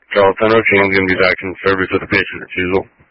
Charles Roaching is going to be back in service with a patient refusal.